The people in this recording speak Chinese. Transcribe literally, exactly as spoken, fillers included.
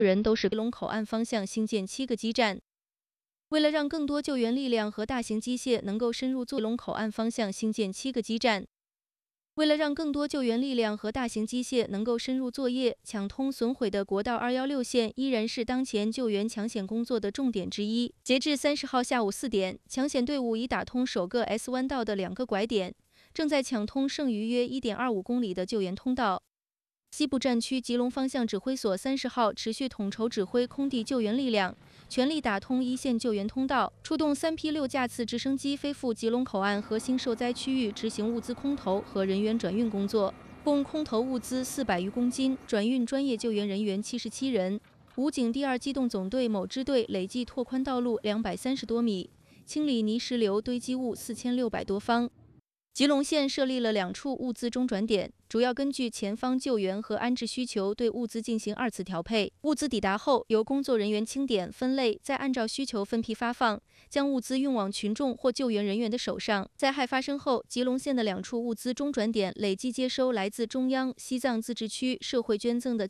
人都是吉隆口岸方向新建七个基站。为了让更多救援力量和大型机械能够深入吉隆口岸方向新建七个基站。为了让更多救援力量和大型机械能够深入作业，抢通损毁的国道二一六线依然是当前救援抢险工作的重点之一。截至三十号下午四点，抢险队伍已打通首个 S 弯道的两个拐点，正在抢通剩余约 一点二五公里的救援通道。西部战区吉隆方向指挥所三十号持续统筹指挥空地救援力量，全力打通一线救援通道，出动三批六架次直升机飞赴吉隆口岸核心受灾区域执行物资空投和人员转运工作，共空投物资四百余公斤，转运专业救援人员七十七人。武警第二机动总队某支队累计拓宽道路两百三十多米，清理泥石流堆积物四千六百多方。吉隆县设立了两处物资中转点，主要根据前方救援和安置需求对物资进行二次调配。物资抵达后，由工作人员清点、分类，再按照需求分批发放，将物资运往群众或救援人员的手上。灾害发生后，吉隆县的两处物资中转点累计接收来自中央、西藏自治区社会捐赠的